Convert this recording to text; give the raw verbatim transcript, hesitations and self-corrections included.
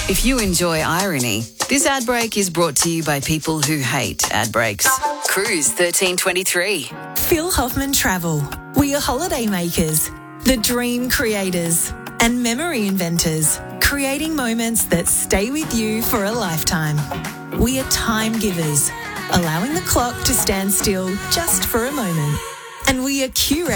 If you enjoy irony, this ad break is brought to you by people who hate ad breaks. Cruise thirteen twenty-three. Phil Hoffman Travel. We are holiday makers, the dream creators, and memory inventors, creating moments that stay with you for a lifetime. We are time givers, allowing the clock to stand still just for a moment. And we are curators.